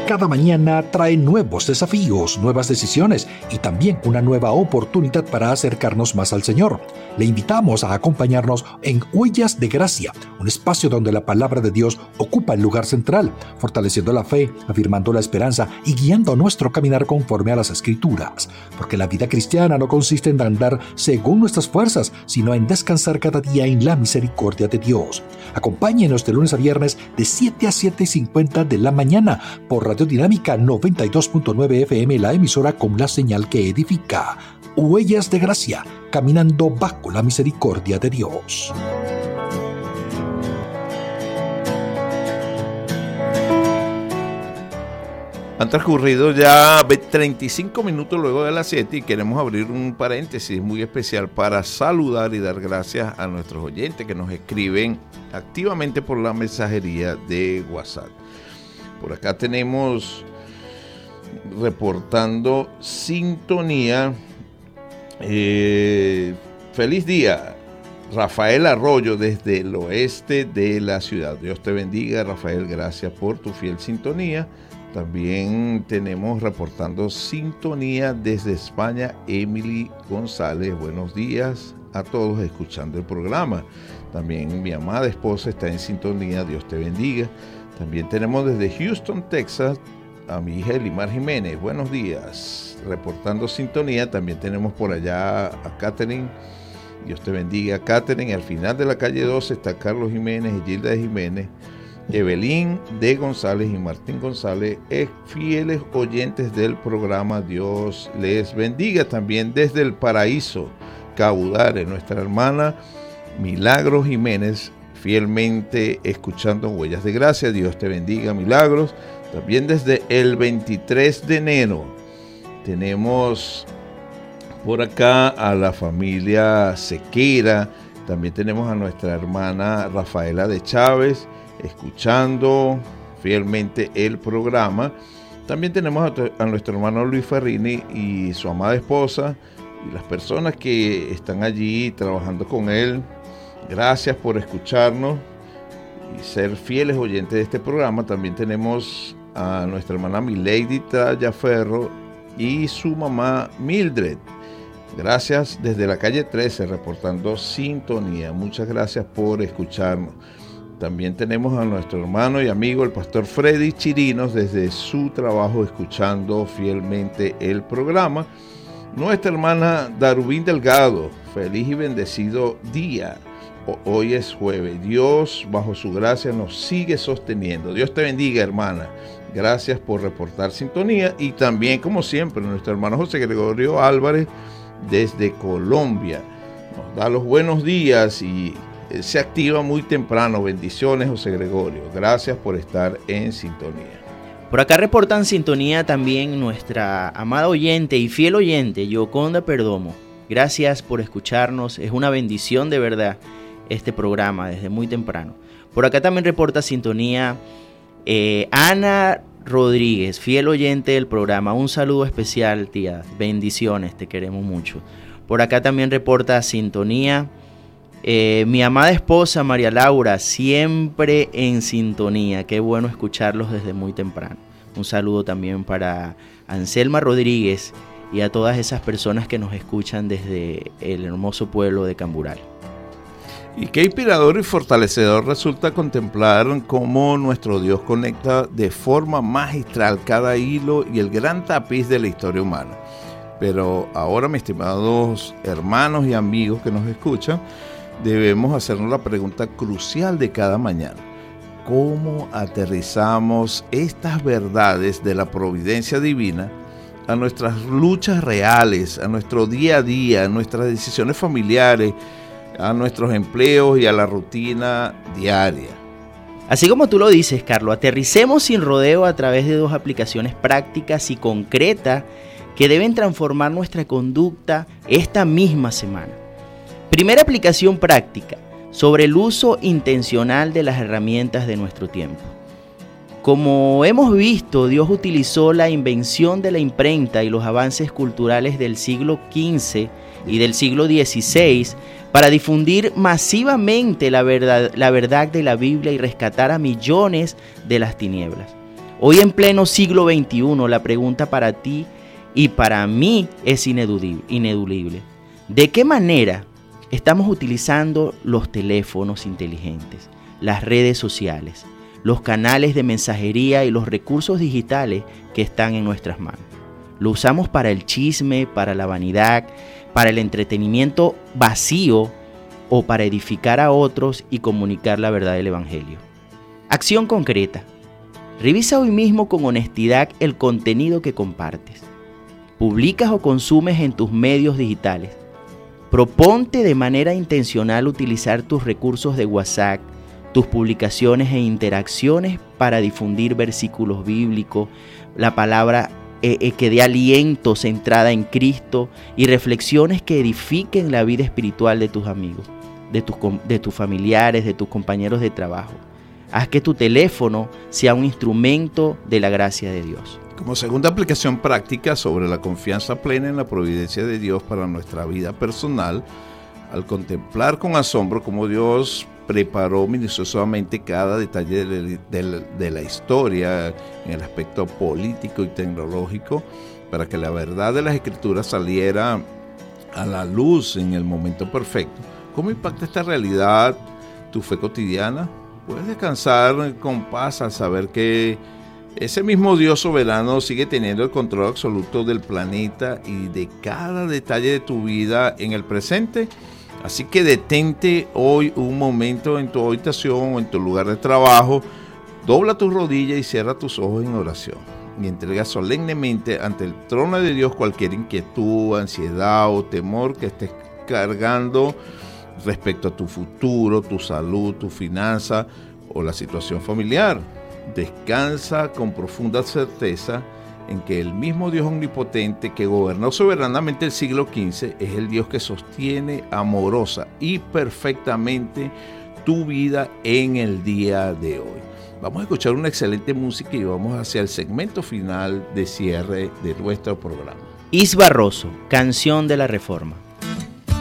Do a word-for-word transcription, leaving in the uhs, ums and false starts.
Cada mañana trae nuevos desafíos, nuevas decisiones y también una nueva oportunidad para acercarnos más al Señor. Le invitamos a acompañarnos en Huellas de Gracia, un espacio donde la palabra de Dios ocupa el lugar central, fortaleciendo la fe, afirmando la esperanza y guiando nuestro caminar conforme a las Escrituras. Porque la vida cristiana no consiste en andar según nuestras fuerzas, sino en descansar cada día en la misericordia de Dios. Acompáñenos de lunes a viernes de siete a siete y cincuenta de la mañana por Radio Dinámica noventa y dos punto nueve F M, la emisora con la señal que edifica. Huellas de Gracia, caminando bajo la misericordia de Dios. Han transcurrido ya treinta y cinco minutos luego de las siete y queremos abrir un paréntesis muy especial para saludar y dar gracias a nuestros oyentes que nos escriben activamente por la mensajería de WhatsApp. Por acá tenemos reportando sintonía. Eh, feliz día, Rafael Arroyo desde el oeste de la ciudad. Dios te bendiga, Rafael, gracias por tu fiel sintonía. También tenemos reportando sintonía desde España, Emily González. Buenos días a todos escuchando el programa. También mi amada esposa está en sintonía, Dios te bendiga. También tenemos desde Houston, Texas, a mi hija Elimar Jiménez. Buenos días, reportando sintonía. También tenemos por allá a Catherine. Dios te bendiga, Catherine. Al final de la calle doce está Carlos Jiménez y Gilda Jiménez, Evelyn de González y Martín González, fieles oyentes del programa. Dios les bendiga. También desde el Paraíso, Caudare, nuestra hermana Milagros Jiménez, fielmente escuchando Huellas de Gracia. Dios te bendiga, Milagros. También desde el veintitrés de enero tenemos por acá a la familia Sequeira. También tenemos a nuestra hermana Rafaela de Chávez escuchando fielmente el programa. También tenemos a, a nuestro hermano Luis Ferrini y su amada esposa y las personas que están allí trabajando con él. Gracias por escucharnos y ser fieles oyentes de este programa. También tenemos a nuestra hermana Milady Tallaferro y su mamá Mildred. Gracias desde la calle trece, reportando sintonía. Muchas gracias por escucharnos. También tenemos a nuestro hermano y amigo el pastor Freddy Chirinos desde su trabajo escuchando fielmente el programa. Nuestra hermana Darubín Delgado, feliz y bendecido día. Hoy es jueves. Dios, bajo su gracia, nos sigue sosteniendo. Dios te bendiga, hermana. Gracias por reportar sintonía. Y también, como siempre, nuestro hermano José Gregorio Álvarez, desde Colombia, nos da los buenos días y se activa muy temprano. Bendiciones, José Gregorio. Gracias por estar en sintonía. Por acá reportan sintonía también nuestra amada oyente y fiel oyente, Yoconda Perdomo. Gracias por escucharnos. Es una bendición de verdad este programa desde muy temprano. Por acá también reporta sintonía eh, Ana Rodríguez, fiel oyente del programa. Un saludo especial, tía. Bendiciones, te queremos mucho. Por acá también reporta sintonía eh, mi amada esposa María Laura, siempre en sintonía. Qué bueno escucharlos desde muy temprano. Un saludo también para Anselma Rodríguez y a todas esas personas que nos escuchan desde el hermoso pueblo de Cambural. Y qué inspirador y fortalecedor resulta contemplar cómo nuestro Dios conecta de forma magistral cada hilo y el gran tapiz de la historia humana. Pero ahora, mis estimados hermanos y amigos que nos escuchan, debemos hacernos la pregunta crucial de cada mañana. ¿Cómo aterrizamos estas verdades de la providencia divina a nuestras luchas reales, a nuestro día a día, a nuestras decisiones familiares, a nuestros empleos y a la rutina diaria? Así como tú lo dices, Carlos, aterricemos sin rodeo a través de dos aplicaciones prácticas y concretas que deben transformar nuestra conducta esta misma semana. Primera aplicación práctica, sobre el uso intencional de las herramientas de nuestro tiempo. Como hemos visto, Dios utilizó la invención de la imprenta y los avances culturales del siglo quince y del siglo dieciséis para difundir masivamente la verdad, la verdad de la Biblia y rescatar a millones de las tinieblas. Hoy en pleno siglo veintiuno, la pregunta para ti y para mí es ineludible. ineludible. ¿De qué manera estamos utilizando los teléfonos inteligentes, las redes sociales, los canales de mensajería y los recursos digitales que están en nuestras manos? ¿Lo usamos para el chisme, para la vanidad, para el entretenimiento vacío o para edificar a otros y comunicar la verdad del Evangelio? Acción concreta. Revisa hoy mismo con honestidad el contenido que compartes. ¿Publicas o consumes en tus medios digitales? Proponte de manera intencional utilizar tus recursos de WhatsApp, tus publicaciones e interacciones para difundir versículos bíblicos, la palabra eh, eh, que dé aliento centrada en Cristo y reflexiones que edifiquen la vida espiritual de tus amigos, de tus, de tus familiares, de tus compañeros de trabajo. Haz que tu teléfono sea un instrumento de la gracia de Dios. Como segunda aplicación práctica sobre la confianza plena en la providencia de Dios para nuestra vida personal, al contemplar con asombro cómo Dios preparó minuciosamente cada detalle de, de, de la historia en el aspecto político y tecnológico para que la verdad de las Escrituras saliera a la luz en el momento perfecto. ¿Cómo impacta esta realidad tu fe cotidiana? Puedes descansar con paz al saber que ese mismo Dios soberano sigue teniendo el control absoluto del planeta y de cada detalle de tu vida en el presente. Así que detente hoy un momento en tu habitación o en tu lugar de trabajo, dobla tus rodillas y cierra tus ojos en oración. Y entrega solemnemente ante el trono de Dios cualquier inquietud, ansiedad o temor que estés cargando respecto a tu futuro, tu salud, tu finanza o la situación familiar. Descansa con profunda certeza en que el mismo Dios omnipotente que gobernó soberanamente el siglo quince es el Dios que sostiene amorosa y perfectamente tu vida en el día de hoy. Vamos a escuchar una excelente música y vamos hacia el segmento final de cierre de nuestro programa. Is Barroso, Canción de la Reforma.